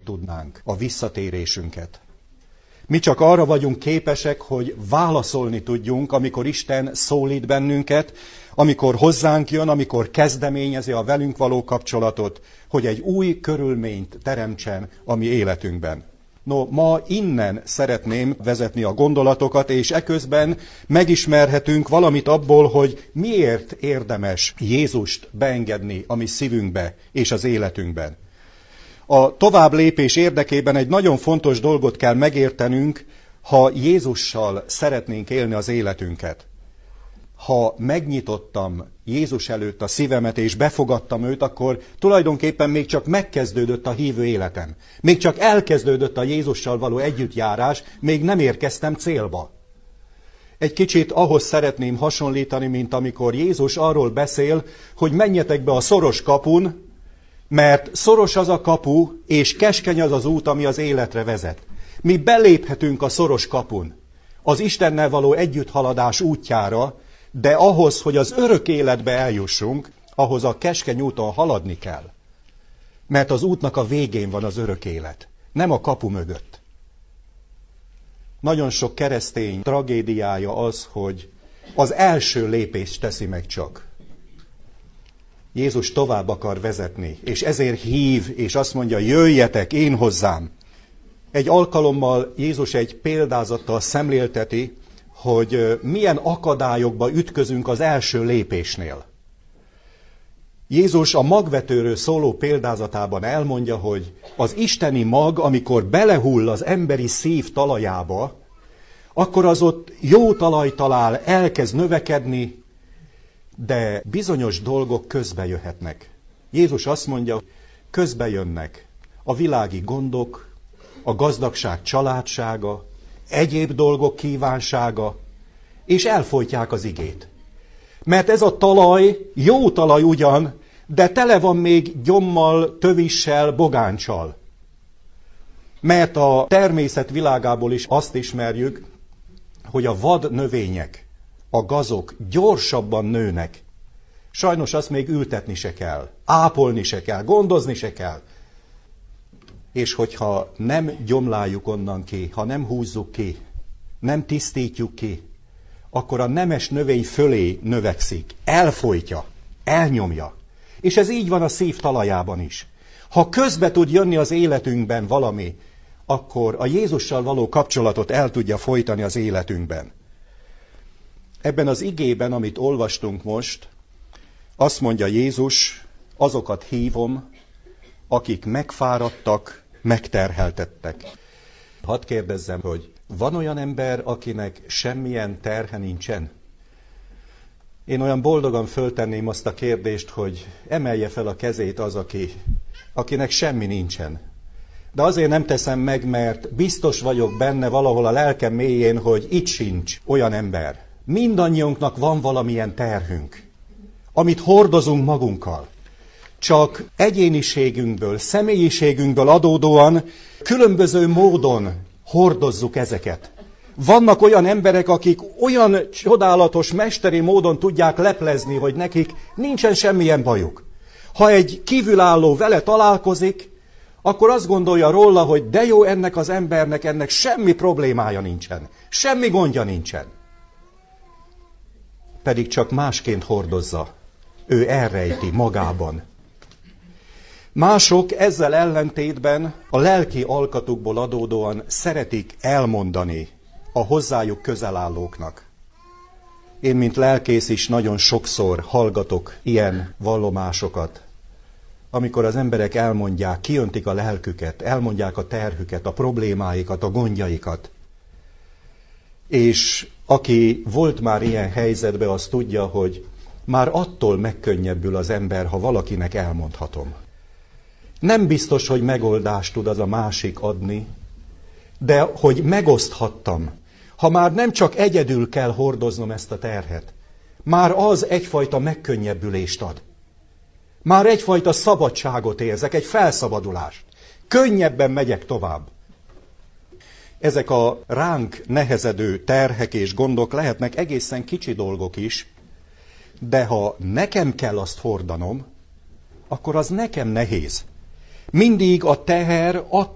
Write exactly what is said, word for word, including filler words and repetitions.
tudnánk a visszatérésünket. Mi csak arra vagyunk képesek, hogy válaszolni tudjunk, amikor Isten szólít bennünket, amikor hozzánk jön, amikor kezdeményezi a velünk való kapcsolatot, hogy egy új körülményt teremtsen a mi életünkben. No, ma innen szeretném vezetni a gondolatokat, és eközben megismerhetünk valamit abból, hogy miért érdemes Jézust beengedni a mi szívünkbe és az életünkben. A tovább lépés érdekében egy nagyon fontos dolgot kell megértenünk, ha Jézussal szeretnénk élni az életünket. Ha megnyitottam Jézus előtt a szívemet és befogadtam őt, akkor tulajdonképpen még csak megkezdődött a hívő életem. Még csak elkezdődött a Jézussal való együttjárás, még nem érkeztem célba. Egy kicsit ahhoz szeretném hasonlítani, mint amikor Jézus arról beszél, hogy menjetek be a szoros kapun, mert szoros az a kapu, és keskeny az az út, ami az életre vezet. Mi beléphetünk a szoros kapun, az Istennel való együtthaladás útjára, de ahhoz, hogy az örök életbe eljussunk, ahhoz a keskeny úton haladni kell. Mert az útnak a végén van az örök élet, nem a kapu mögött. Nagyon sok keresztény tragédiája az, hogy az első lépést teszi meg csak. Jézus tovább akar vezetni, és ezért hív, és azt mondja, jöjjetek én hozzám. Egy alkalommal Jézus egy példázattal szemlélteti, hogy milyen akadályokba ütközünk az első lépésnél. Jézus a magvetőről szóló példázatában elmondja, hogy az isteni mag, amikor belehull az emberi szív talajába, akkor az ott jó talaj talál, elkezd növekedni, de bizonyos dolgok közbe jöhetnek. Jézus azt mondja, közbe jönnek a világi gondok, a gazdagság családsága, egyéb dolgok kívánsága, és elfojtják az igét. Mert ez a talaj, jó talaj ugyan, de tele van még gyommal, tövissel, bogáncsal. Mert a természet világából is azt ismerjük, hogy a vad növények, a gazok gyorsabban nőnek. Sajnos azt még ültetni se kell, ápolni se kell, gondozni se kell. És hogyha nem gyomláljuk onnan ki, ha nem húzzuk ki, nem tisztítjuk ki, akkor a nemes növény fölé növekszik, elfojtja, elnyomja. És ez így van a szív talajában is. Ha közbe tud jönni az életünkben valami, akkor a Jézussal való kapcsolatot el tudja folytani az életünkben. Ebben az igében, amit olvastunk most, azt mondja Jézus, azokat hívom, akik megfáradtak, megterheltettek. Hadd kérdezzem, hogy van olyan ember, akinek semmilyen terhe nincsen? Én olyan boldogan föltenném azt a kérdést, hogy emelje fel a kezét az, aki, akinek semmi nincsen. De azért nem teszem meg, mert biztos vagyok benne valahol a lelkem mélyén, hogy itt sincs olyan ember. Mindannyiunknak van valamilyen terhünk, amit hordozunk magunkkal. Csak egyéniségünkből, személyiségünkből adódóan különböző módon hordozzuk ezeket. Vannak olyan emberek, akik olyan csodálatos, mesteri módon tudják leplezni, hogy nekik nincsen semmilyen bajuk. Ha egy kívülálló vele találkozik, akkor azt gondolja róla, hogy de jó, ennek az embernek, ennek semmi problémája nincsen, semmi gondja nincsen. Pedig csak másként hordozza. Ő elrejti magában. Mások ezzel ellentétben a lelki alkatukból adódóan szeretik elmondani a hozzájuk közel állóknak. Én, mint lelkész is nagyon sokszor hallgatok ilyen vallomásokat, amikor az emberek elmondják, kiöntik a lelküket, elmondják a terhüket, a problémáikat, a gondjaikat. És aki volt már ilyen helyzetben, az tudja, hogy már attól megkönnyebbül az ember, ha valakinek elmondhatom. Nem biztos, hogy megoldást tud az a másik adni, de hogy megoszthattam. Ha már nem csak egyedül kell hordoznom ezt a terhet, már az egyfajta megkönnyebbülést ad. Már egyfajta szabadságot érzek, egy felszabadulást. Könnyebben megyek tovább. Ezek a ránk nehezedő terhek és gondok lehetnek egészen kicsi dolgok is, de ha nekem kell azt hordanom, akkor az nekem nehéz. Mindig a teher